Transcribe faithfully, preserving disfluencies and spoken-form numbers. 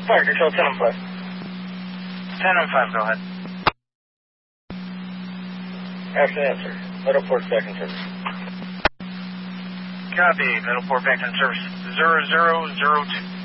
Fire Control ten oh five. ten oh five, go ahead. After answer. Meadowport back in service. Copy. Meadowport back in service. Zero zero zero two.